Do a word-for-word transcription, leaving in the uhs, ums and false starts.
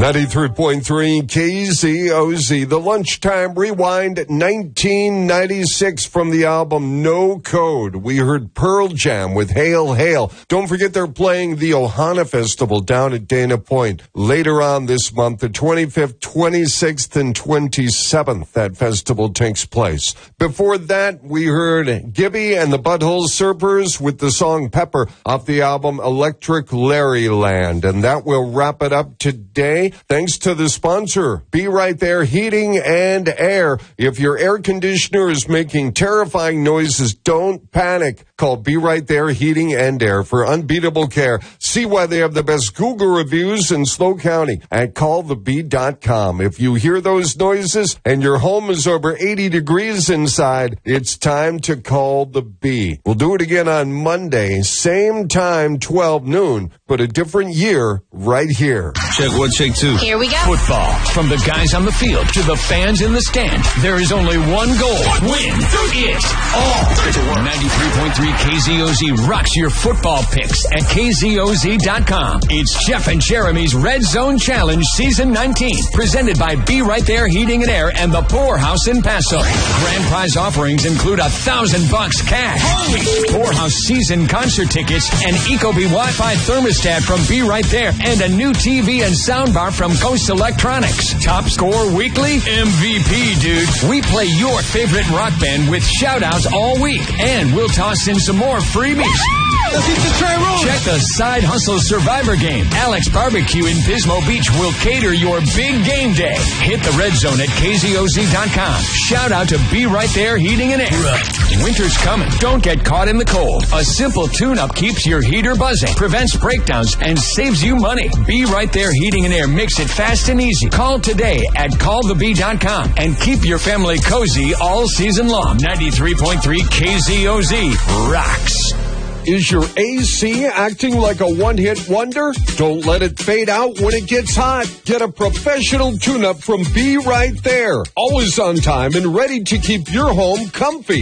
ninety-three point three K Z O Z, the Lunchtime Rewind, nineteen ninety-six, from the album No Code. We heard Pearl Jam with Hail Hail. Don't forget they're playing the Ohana Festival down at Dana Point later on this month, the twenty-fifth, twenty-sixth, and twenty-seventh. That festival takes place. Before that, we heard Gibby and the Butthole Surfers with the song Pepper off the album Electric Larry Land. And that will wrap it up today. Thanks to the sponsor, Be Right There Heating and Air. If your air conditioner is making terrifying noises, don't panic. Call Be Right There Heating and Air for unbeatable care. See why they have the best Google reviews in SLO County at call the bee dot com. If you hear those noises and your home is over eighty degrees inside, it's time to call the Bee. We'll do it again on Monday, same time, twelve noon, but a different year right here. Check one, check two. Here we go. Football. From the guys on the field to the fans in the stand, there is only one goal. Win it all. ninety-three point three K Z O Z rocks your football picks at K Z O Z dot com. It's Jeff and Jeremy's Red Zone Challenge Season nineteen, presented by Be Right There Heating and Air and the Poorhouse in Paso. Grand prize offerings include a thousand bucks cash, Poorhouse season concert tickets, an Ecobee Wi-Fi thermostat from Be Right There, and a new T V and soundbar from Ghost Electronics. Top score weekly? M V P, dude. We play your favorite rock band with shout-outs all week, and we'll toss in some more freebies. Check the Side Hustle Survivor game. Alex Barbecue in Pismo Beach will cater your big game day. Hit the Red Zone at K Z O Z dot com. Shout out to Be Right There Heating and Air. Winter's coming. Don't get caught in the cold. A simple tune-up keeps your heater buzzing, prevents breakdowns, and saves you money. Be Right There Heating and Air makes it fast and easy. Call today at call the bee dot com and keep your family cozy all season long. ninety-three point three K Z O Z rocks. Is your A C acting like a one-hit wonder? Don't let it fade out when it gets hot. Get a professional tune-up from Be Right There. Always on time and ready to keep your home comfy.